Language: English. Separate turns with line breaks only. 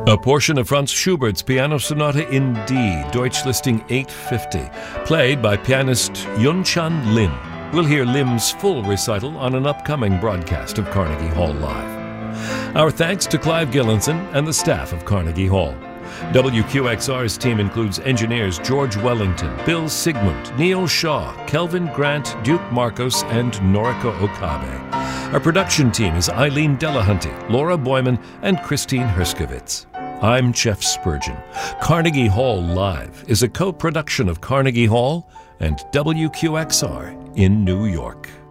A portion of Franz Schubert's Piano Sonata in D, Deutsch listing 850, played by pianist Yunchan Lin. We'll hear Lim's full recital on an upcoming broadcast of Carnegie Hall Live. Our thanks to Clive Gillinson and the staff of Carnegie Hall. WQXR's team includes engineers George Wellington, Bill Sigmund, Neil Shaw, Kelvin Grant, Duke Marcos, and Noriko Okabe. Our production team is Eileen Delahunty, Laura Boyman, and Christine Herskovitz. I'm Jeff Spurgeon. Carnegie Hall Live is a co-production of Carnegie Hall and WQXR in New York.